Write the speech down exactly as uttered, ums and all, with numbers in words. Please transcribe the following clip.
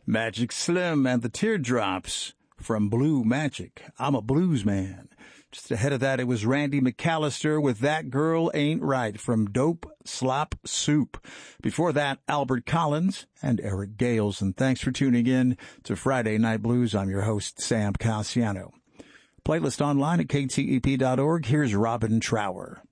Magic Slim and the Teardrops from Blue Magic. I'm a blues man. Just ahead of that, it was Randy McAllister with That Girl Ain't Right from Dope Slop Soup. Before that, Albert Collins and Eric Gales. And thanks for tuning in to Friday Night Blues. I'm your host, Sam Cassiano. Playlist online at K T E P dot org. Here's Robin Trower.